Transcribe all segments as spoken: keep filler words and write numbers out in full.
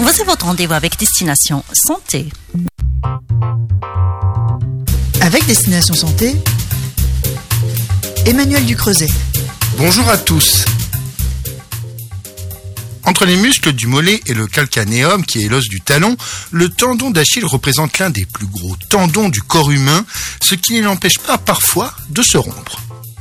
Voici votre rendez-vous avec Destination Santé. Avec Destination Santé, Emmanuel Ducreuset. Bonjour à tous. Entre les muscles du mollet et le calcanéum, qui est l'os du talon, le tendon d'Achille représente l'un des plus gros tendons du corps humain, ce qui ne l'empêche pas parfois de se rompre.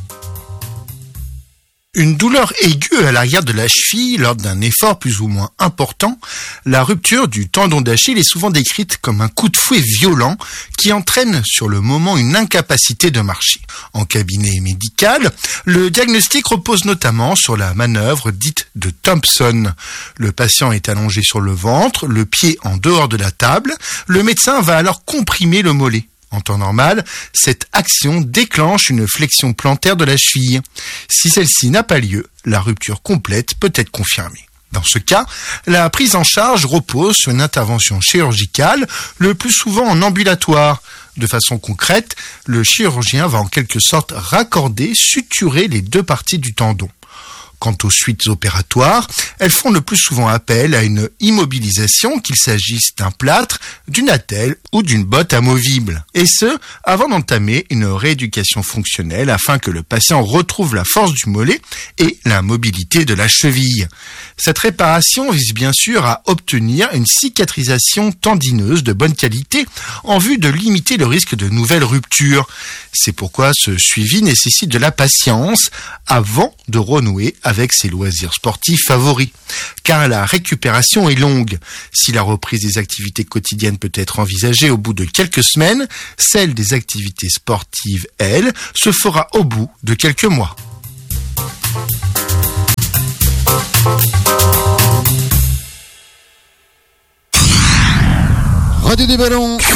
Une douleur aiguë à l'arrière de la cheville lors d'un effort plus ou moins important, la rupture du tendon d'Achille est souvent décrite comme un coup de fouet violent qui entraîne sur le moment une incapacité de marcher. En cabinet médical, le diagnostic repose notamment sur la manœuvre dite de Thompson. Le patient est allongé sur le ventre, le pied en dehors de la table, le médecin va alors comprimer le mollet. En temps normal, cette action déclenche une flexion plantaire de la cheville. Si celle-ci n'a pas lieu, la rupture complète peut être confirmée. Dans ce cas, la prise en charge repose sur une intervention chirurgicale, le plus souvent en ambulatoire. De façon concrète, le chirurgien va en quelque sorte raccorder, suturer les deux parties du tendon. Quant aux suites opératoires, elles font le plus souvent appel à une immobilisation, qu'il s'agisse d'un plâtre, d'une attelle ou d'une botte amovible. Et ce, avant d'entamer une rééducation fonctionnelle afin que le patient retrouve la force du mollet et la mobilité de la cheville. Cette réparation vise bien sûr à obtenir une cicatrisation tendineuse de bonne qualité en vue de limiter le risque de nouvelles ruptures. C'est pourquoi ce suivi nécessite de la patience avant de renouer avec ses loisirs sportifs favoris. Car la récupération est longue. Si la reprise des activités quotidiennes peut être envisagée au bout de quelques semaines, celle des activités sportives, elle, se fera au bout de quelques mois. Radio des Ballons.